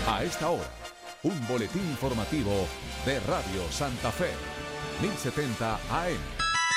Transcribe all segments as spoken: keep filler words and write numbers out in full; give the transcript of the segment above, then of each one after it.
A esta hora, un boletín informativo de Radio Santa Fe, mil setenta A M.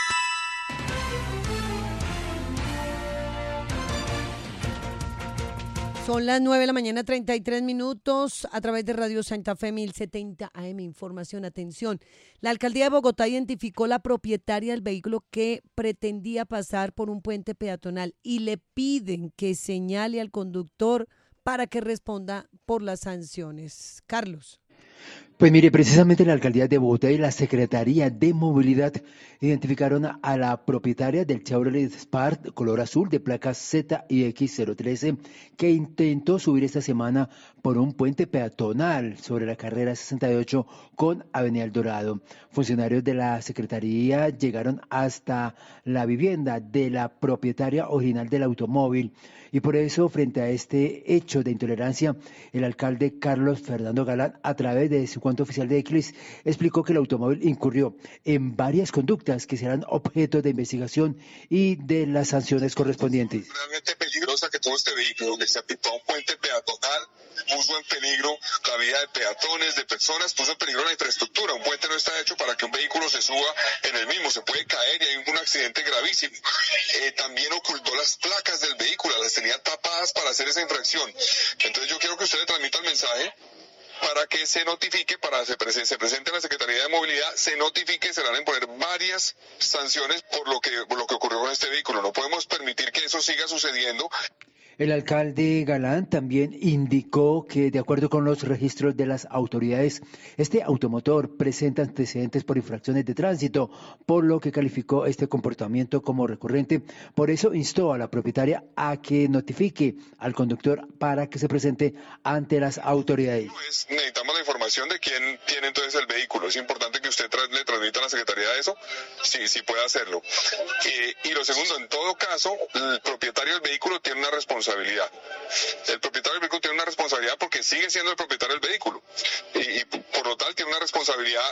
Son las nueve de la mañana, treinta y tres minutos, a través de Radio Santa Fe mil setenta A M. Información, atención. La alcaldía de Bogotá identificó la propietaria del vehículo que pretendía pasar por un puente peatonal y le piden que señale al conductor para que responda por las sanciones. Carlos. Pues mire, precisamente la Alcaldía de Bogotá y la Secretaría de Movilidad identificaron a la propietaria del Chevrolet Spark color azul de placa Z I X cero trece que intentó subir esta semana por un puente peatonal sobre la carrera sesenta y ocho con Avenida El Dorado. Funcionarios de la Secretaría llegaron hasta la vivienda de la propietaria original del automóvil y por eso, frente a este hecho de intolerancia, el alcalde Carlos Fernando Galán, a través de su cuenta oficial de X, explicó que el automóvil incurrió en varias conductas que serán objeto de investigación y de las sanciones correspondientes. Realmente peligrosa que todo este vehículo que se apitó a un puente peatonal puso en peligro la vida de peatones, de personas, puso en peligro la infraestructura. Un puente no está hecho para que un vehículo se suba en el mismo, se puede caer y hay un accidente gravísimo. Eh, también ocultó las placas del vehículo, las tenía tapadas para hacer esa infracción. Entonces yo quiero que usted le transmita el mensaje para que se notifique, para que se, se presente en la Secretaría de Movilidad, se notifique, se van a imponer varias sanciones por lo que, por lo que ocurrió con este vehículo. No podemos permitir que eso siga sucediendo. El alcalde Galán también indicó que, de acuerdo con los registros de las autoridades, este automotor presenta antecedentes por infracciones de tránsito, por lo que calificó este comportamiento como recurrente. Por eso instó a la propietaria a que notifique al conductor para que se presente ante las autoridades. Necesitamos la información de quién tiene entonces el vehículo. Es importante que usted tra- le transmita a la Secretaría eso, sí, sí puede hacerlo. Eh, y lo segundo, en todo caso, el propietario del vehículo tiene una responsabilidad. responsabilidad. El propietario del vehículo tiene una responsabilidad porque sigue siendo el propietario del vehículo y, y por lo tal tiene una responsabilidad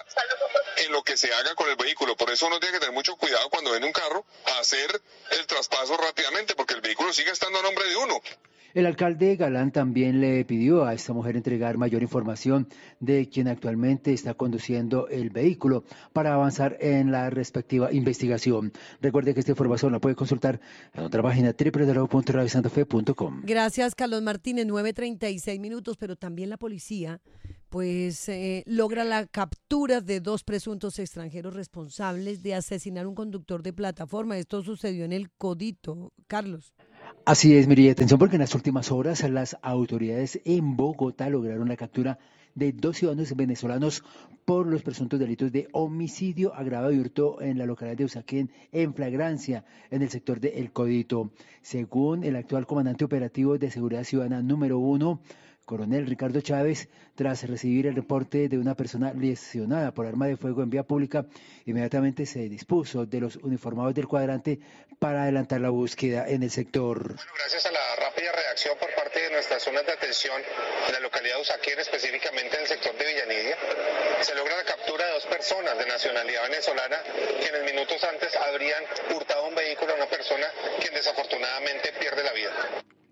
en lo que se haga con el vehículo. Por eso uno tiene que tener mucho cuidado cuando vende un carro a hacer el traspaso rápidamente porque el vehículo sigue estando a nombre de uno. El alcalde Galán también le pidió a esta mujer entregar mayor información de quien actualmente está conduciendo el vehículo para avanzar en la respectiva investigación. Recuerde que esta información la puede consultar en otra página doble u doble u doble u punto radio santa fe punto com. Gracias, Carlos Martínez. nueve treinta y seis minutos, pero también la policía pues eh, logra la captura de dos presuntos extranjeros responsables de asesinar a un conductor de plataforma. Esto sucedió en el Codito. Carlos. Así es, mire, atención porque en las últimas horas las autoridades en Bogotá lograron la captura de dos ciudadanos venezolanos por los presuntos delitos de homicidio agravado y hurto en la localidad de Usaquén en flagrancia en el sector de El Codito. Según el actual comandante operativo de seguridad ciudadana número uno, coronel Ricardo Chávez, tras recibir el reporte de una persona lesionada por arma de fuego en vía pública, inmediatamente se dispuso de los uniformados del cuadrante para adelantar la búsqueda en el sector. Bueno, gracias a la rápida reacción por parte de nuestras zonas de atención en la localidad de Usaquén, específicamente en el sector de Villanidia, se logra la captura de dos personas de nacionalidad venezolana quienes minutos antes habrían hurtado un vehículo a una persona quien desafortunadamente pierde la vida.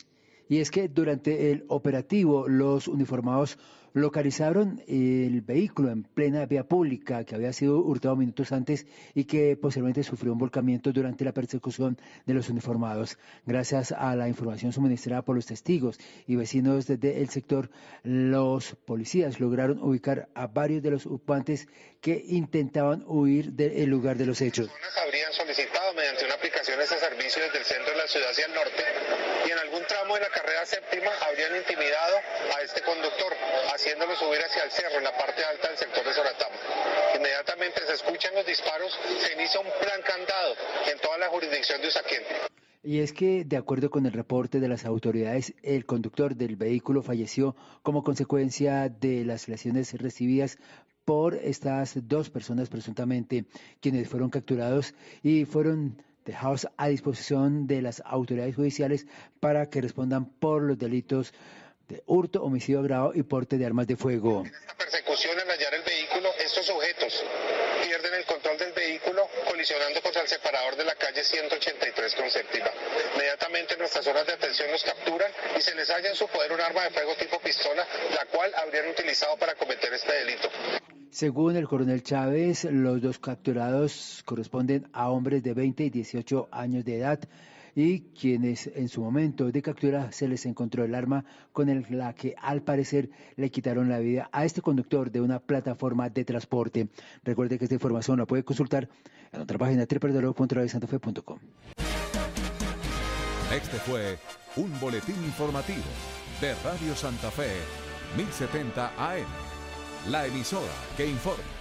Y es que durante el operativo los uniformados localizaron el vehículo en plena vía pública que había sido hurtado minutos antes y que posteriormente sufrió un volcamiento durante la persecución de los uniformados. Gracias a la información suministrada por los testigos y vecinos desde el sector, los policías lograron ubicar a varios de los ocupantes que intentaban huir del lugar de los hechos. Habrían solicitado mediante una aplicación este servicio desde el centro de la ciudad hacia el norte y en algún tramo de la carrera séptima habrían intimidado a este conductor, haciéndolo subir hacia el cerro, en la parte alta del sector de Soratamo. Inmediatamente se escuchan los disparos, se inicia un plan candado en toda la jurisdicción de Usaquén. Y es que, de acuerdo con el reporte de las autoridades, el conductor del vehículo falleció como consecuencia de las lesiones recibidas por estas dos personas presuntamente, quienes fueron capturados y fueron dejados a disposición de las autoridades judiciales para que respondan por los delitos de hurto, homicidio agravado y porte de armas de fuego. En esta persecución, al hallar el vehículo, estos sujetos pierden el control del vehículo con colisionando contra el separador de la calle ciento ochenta y tres con séptima. Inmediatamente nuestras horas de atención los capturan y se les halla en su poder un arma de fuego tipo pistola, la cual habrían utilizado para cometer este delito. Según el coronel Chávez, los dos capturados corresponden a hombres de veinte y dieciocho años de edad y quienes en su momento de captura se les encontró el arma con el, la que al parecer le quitaron la vida a este conductor de una plataforma de transporte. Recuerde que esta información la puede consultar en nuestra página doble u doble u doble u punto radio santa fe punto com. Este fue un boletín informativo de Radio Santa Fe, mil setenta A M, la emisora que informa.